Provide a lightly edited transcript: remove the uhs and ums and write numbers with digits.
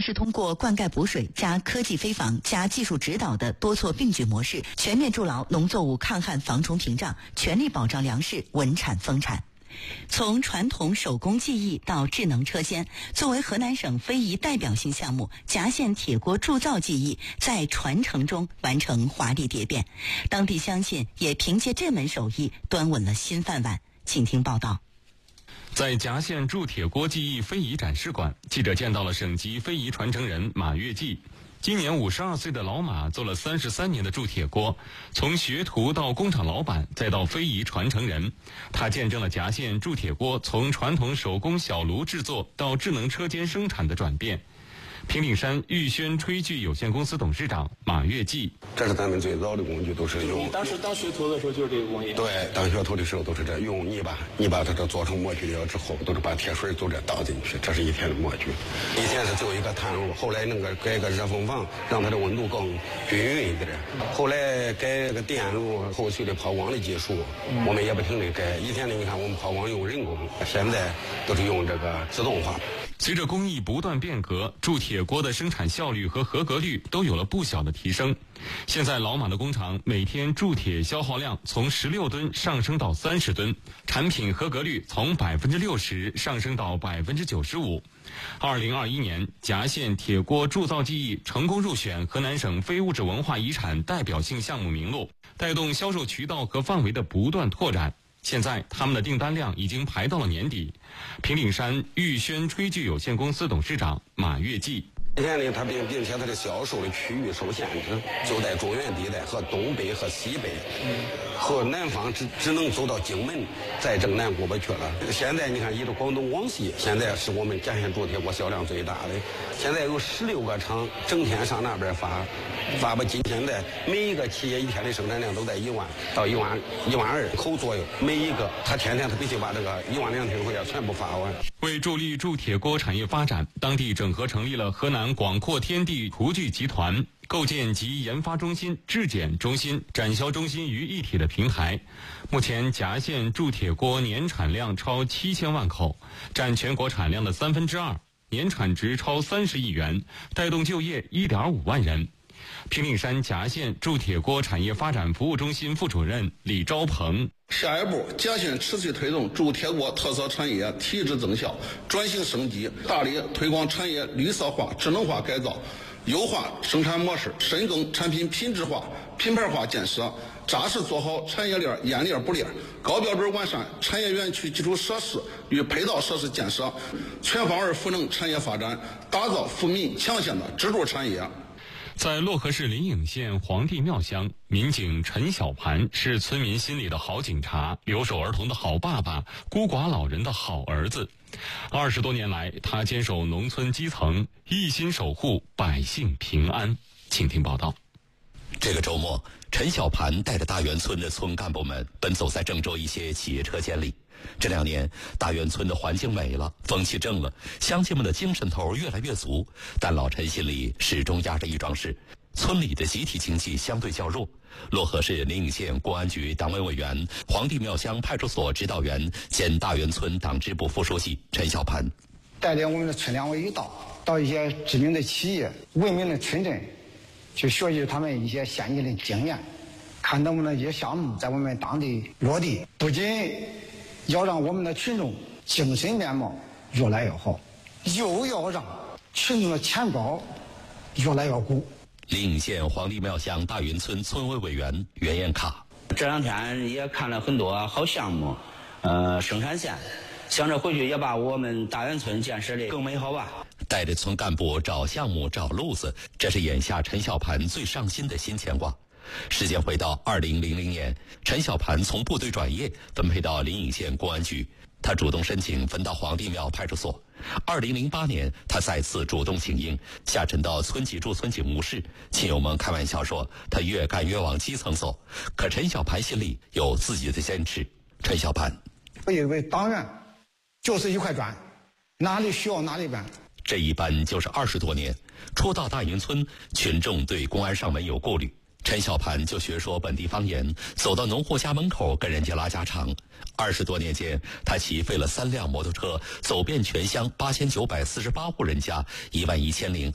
是通过灌溉补水加科技飞防加技术指导的多措并举模式，全面筑牢农作物抗旱防虫屏障，全力保障粮食稳产丰产。从传统手工技艺到智能车间，作为河南省非遗代表性项目，夹县铁锅铸造技艺在传承中完成华丽蝶变，当地乡亲也凭借这门手艺端稳了新饭碗。请听报道。 在夹县铸铁锅技艺非遗展示馆，记者见到了省级非遗传承人马月季。今年52岁的老马做了33年的铸铁锅，从学徒到工厂老板，再到非遗传承人，他见证了夹县铸铁锅从传统手工小炉制作到智能车间生产的转变。平顶山玉轩炊具有限公司董事长马月季： 这是咱们最早的工具，都是用。 你当时当学徒的时候就是这个工艺？ 对，当学徒的时候都是这用泥巴它这做成模具了之后，都是把铁水就这倒进去，这是一天的模具。以前是只有一个炭炉，后来那个改个热风房，让它的温度更均匀一点。后来改个电炉，后续的抛光的技术，我们也不停地改。以前呢，你看我们抛光用人工，现在都是用这个自动化。 随着工艺不断变革，铸铁锅的生产效率和合格率都有了不小的提升。现在老马的工厂每天铸铁消耗量从16吨上升到30吨，产品合格率从60%上升到95%。2021年，夹县铁锅铸造技艺成功入选河南省非物质文化遗产代表性项目名录，带动销售渠道和范围的不断拓展。现在他们的订单量已经排到了年底。平顶山玉轩炊具有限公司董事长马月季： 以前呢，它并且它的销售的区域受限制，就在中原地带和东北和西北，和南方只能走到荆门，再正南过不去了。现在你看，一直广东广西，现在是我们夹县铸铁锅销量最大的。现在有16个厂整天上那边发把今天的每一个企业一天的生产量都在1万到1万2口左右，每一个他天他必须把这个12000块钱全部发完。 为助力铸铁锅产业发展，当地整合成立了河南广阔天地厨具集团，构建集研发中心、制检中心、展销中心于一体的平台。目前夹县铸铁锅年产量超7000万口，占全国产量的2/3，年产值超30亿元，带动就业1.5万人。平顶山夹县铸铁锅产业发展服务中心副主任李昭鹏： 下一步，夹县持续推动铸铁锅特色产业提质增效、转型升级，大力推广产业绿色化、智能化改造，优化生产模式，深耕产品品质化、品牌化建设，扎实做好产业链验链补链，高标准完善产业园区基础设施与配套设施建设，全方位赋能产业发展，打造富民强县的支柱产业。 在漯河市临颍县黄帝庙乡，民警陈小盘是村民心里的好警察，留守儿童的好爸爸，孤寡老人的好儿子。20多年来，他坚守农村基层，一心守护百姓平安。请听报道。 这个周末，陈小盘带着大源村的村干部们奔走在郑州一些企业车间里。这2年，大源村的环境美了，风气正了，乡亲们的精神头越来越足。但老陈心里始终压着一桩事：村里的集体经济相对较弱。漯河市临颍县公安局党委委员、黄帝庙乡派出所指导员兼大源村党支部副书记陈小盘带领我们的村两委一道一些知名的企业、闻名的村镇，去学习他们一些先进的经验，看能不能一些项目在我们当地落地，不仅要让我们的群众精神面貌越来越好，又要让群众的钱包越来越鼓。 临颍县黄帝庙乡大云村村委委员袁彦卡： 这2天也看了很多好项目，生产线，想着回去也把我们大源村建设的更美好吧。 带着村干部找项目找路子，这是眼下陈小盘最上心的新牵挂。时间回到2000年，陈小盘从部队转业，分配到临颍县公安局。他主动申请分到黄帝庙派出所。2008年，他再次主动请缨，下沉到村级驻村警务室。亲友们开玩笑说，他越干越往基层走。可陈小盘心里有自己的坚持。陈小盘： 我以为党员就是一块砖，哪里需要哪里搬。 这一搬就是20多年。初到大营村，群众对公安上门有顾虑，陈小盘就学说本地方言，走到农户家门口跟人家拉家常。20多年间，他骑废了3辆摩托车，走遍全乡8948户人家，11002